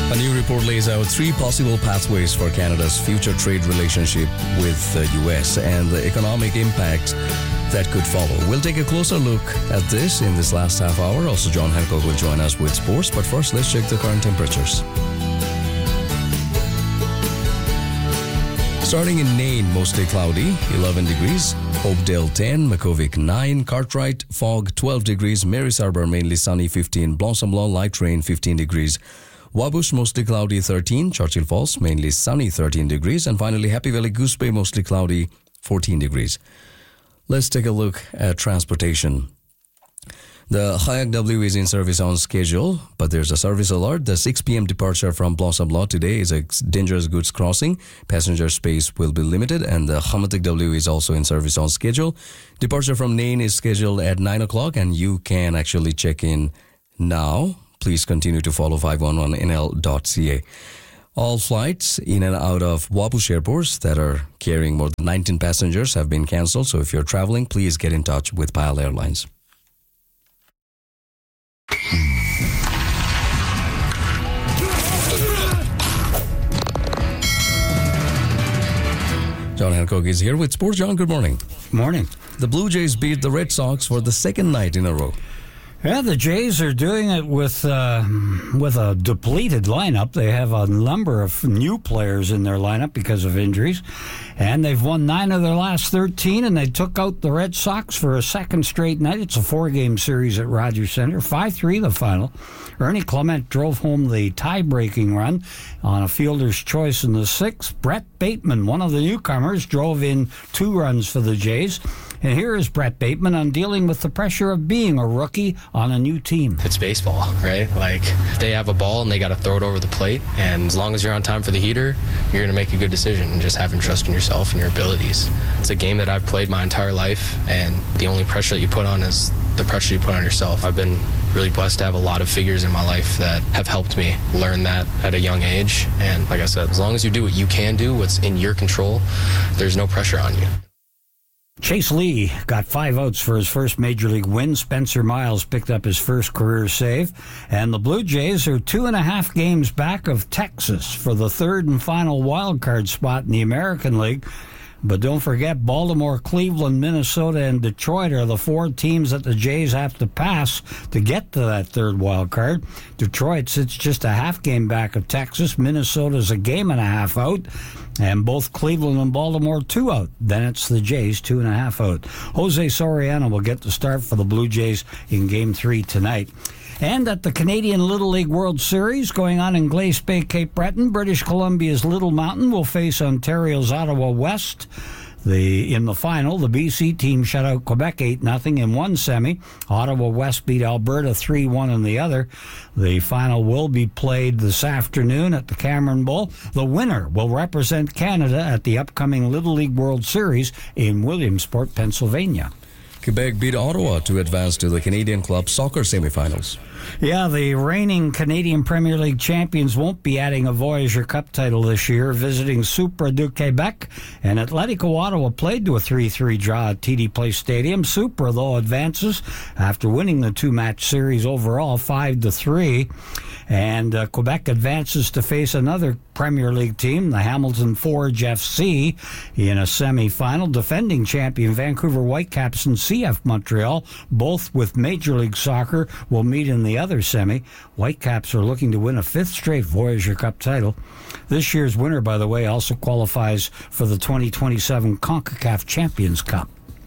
A new report lays out three possible pathways for Canada's future trade relationship with the US and the economic impact that could follow. We'll take a closer look at this in this last half hour. Also, John Hancock will join us with sports. But first, let's check the current temperatures. Starting in Nain, mostly cloudy, 11 degrees. Hopedale 10, Makuvik 9, Cartwright, fog 12 degrees. Mary's Harbour, mainly sunny 15, Blossom Law, light rain 15 degrees. Wabush, mostly cloudy 13, Churchill Falls, mainly sunny 13 degrees. And finally, Happy Valley, Goose Bay, mostly cloudy 14 degrees. Let's take a look at transportation. The Hayak W is in service on schedule, but there's a service alert. The 6 p.m. departure from Blossom Law today is a dangerous goods crossing. Passenger space will be limited, and the Hamatik W is also in service on schedule. Departure from Nain is scheduled at 9 o'clock, and you can actually check in now. Please continue to follow 511nl.ca. All flights in and out of Wabush airports that are carrying more than 19 passengers have been cancelled. So if you're traveling, please get in touch with PAL Airlines. John Hancock is here with Sports. John, good morning. Morning. The Blue Jays beat the Red Sox for the second night in a row. Yeah, the Jays are doing it with a depleted lineup. They have a number of new players in their lineup because of injuries, and they've won 9 of their last 13, and they took out the Red Sox for a second straight night. It's a 4-game series at Rogers Centre, 5-3 the final. Ernie Clement drove home the tie-breaking run on a fielder's choice in the 6th. Brett Bateman, one of the newcomers, drove in 2 runs for the Jays. And here is Brett Bateman on dealing with the pressure of being a rookie on a new team. It's baseball, right? Like, they have a ball and they got to throw it over the plate. And as long as you're on time for the heater, you're going to make a good decision and just having trust in yourself and your abilities. It's a game that I've played my entire life, and the only pressure that you put on is the pressure you put on yourself. I've been really blessed to have a lot of figures in my life that have helped me learn that at a young age. And like I said, as long as you do what you can do, what's in your control, there's no pressure on you. Chase Lee got 5 outs for his first Major League win. Spencer Miles picked up his first career save. And the Blue Jays are 2.5 games back of Texas for the third and final wild card spot in the American League. But don't forget, Baltimore, Cleveland, Minnesota, and Detroit are the 4 teams that the Jays have to pass to get to that third wild card. Detroit sits just a half game back of Texas. Minnesota's a game and a half out. And both Cleveland and Baltimore 2 out. Then it's the Jays 2.5 out. Jose Soriano will get the start for the Blue Jays in Game 3 tonight. And at the Canadian Little League World Series going on in Glace Bay, Cape Breton, British Columbia's Little Mountain will face Ontario's Ottawa West. In the final, the BC team shut out Quebec 8-0 in one semi. Ottawa West beat Alberta 3-1 in the other. The final will be played this afternoon at the Cameron Bowl. The winner will represent Canada at the upcoming Little League World Series in Williamsport, Pennsylvania. Quebec beat Ottawa to advance to the Canadian Club Soccer semifinals. Yeah, the reigning Canadian Premier League champions won't be adding a Voyager Cup title this year, visiting Supra du Québec, and Atletico Ottawa played to a 3-3 draw at TD Place Stadium. Supra, though, advances after winning the 2-match series overall 5-3, and Quebec advances to face another Premier League team, the Hamilton Forge FC, in a semi-final. Defending champion Vancouver Whitecaps and CF Montreal, both with Major League Soccer, will meet in the other semi. Whitecaps are looking to win a 5th straight Voyager Cup title. This year's winner, by the way, also qualifies for the 2027 CONCACAF Champions Cup.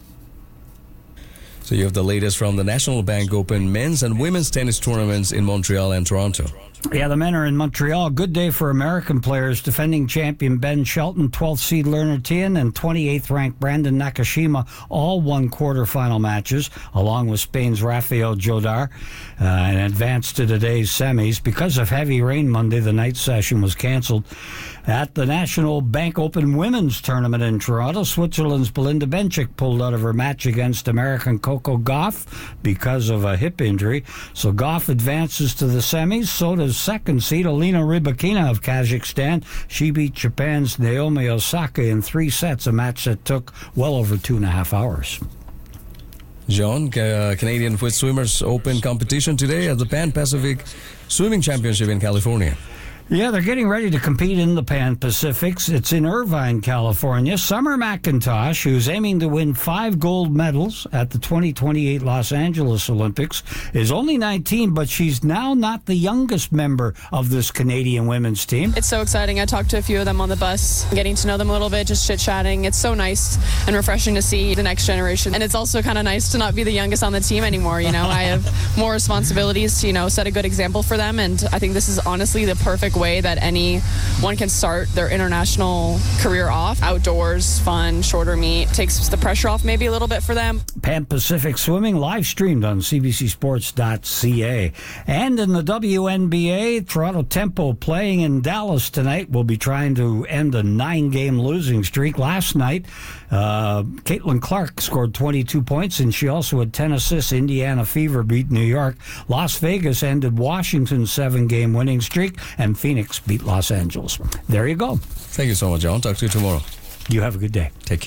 So you have the latest from the National Bank Open men's and women's tennis tournaments in Montreal and Toronto. Yeah, the men are in Montreal. Good day for American players. Defending champion Ben Shelton, 12th seed Lerner Tien, and 28th ranked Brandon Nakashima all won quarterfinal matches, along with Spain's Rafael Jodar, and advanced to today's semis. Because of heavy rain Monday, the night session was canceled. At the National Bank Open Women's Tournament in Toronto, Switzerland's Belinda Bencic pulled out of her match against American Coco Gauff because of a hip injury. So Gauff advances to the semis. So does second seed Alina Rybakina of Kazakhstan. She beat Japan's Naomi Osaka in 3 sets, a match that took well over 2.5 hours. John, Canadian Swimmers Open competition today at the Pan Pacific Swimming Championship in California. Yeah, they're getting ready to compete in the Pan Pacifics. It's in Irvine, California. Summer McIntosh, who's aiming to win 5 gold medals at the 2028 Los Angeles Olympics, is only 19, but she's now not the youngest member of this Canadian women's team. It's so exciting. I talked to a few of them on the bus, getting to know them a little bit, just chit-chatting. It's so nice and refreshing to see the next generation. And it's also kind of nice to not be the youngest on the team anymore. You know, I have more responsibilities to, set a good example for them. And I think this is honestly the perfect way that anyone can start their international career off. Outdoors, fun, shorter meet, takes the pressure off maybe a little bit for them. Pan Pacific Swimming live streamed on cbcsports.ca. And in the WNBA, Toronto Tempo playing in Dallas tonight will be trying to end a 9-game losing streak. Last night, Caitlin Clark scored 22 points, and she also had 10 assists. Indiana Fever beat New York. Las Vegas ended Washington's 7-game winning streak, and Phoenix beat Los Angeles. There you go. Thank you so much, John. Talk to you tomorrow. You have a good day. Take care.